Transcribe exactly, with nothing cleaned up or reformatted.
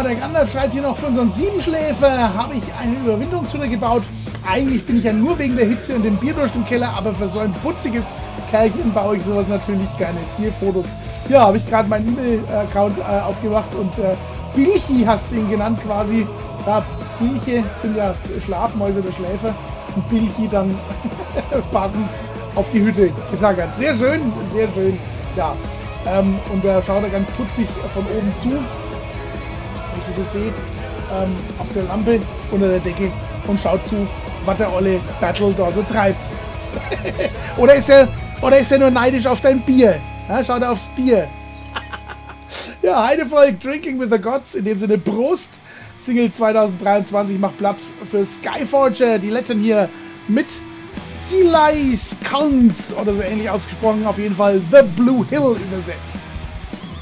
der Gandalf schreibt hier noch, für unseren Siebenschläfer habe ich eine Überwindungshütte gebaut. Eigentlich bin ich ja nur wegen der Hitze und dem Bierdurst im Keller, aber für so ein putziges Kerlchen baue ich sowas natürlich gerne. Hier Fotos. Ja, habe ich gerade meinen E-Mail-Account äh, aufgemacht und äh, Bilchi hast du ihn genannt quasi. Ja, Bilche sind ja Schlafmäuse oder Schläfer und Bilchi dann passend auf die Hütte getackert. Sehr schön, sehr schön. Ja, ähm, und da schaut er ganz putzig von oben zu, wenn ich das so sehe, ähm, auf der Lampe unter der Decke und schaut zu, was der olle Battle da so treibt. oder, ist er, oder ist er nur neidisch auf dein Bier? Ja, schaut er aufs Bier. Ja, Heidevolk, Drinking with the Gods, in dem Sinne Prost. Single zwanzig dreiundzwanzig macht Platz für Skyforger, die Letten hier mit Silais Kans oder so ähnlich ausgesprochen, auf jeden Fall The Blue Hill übersetzt.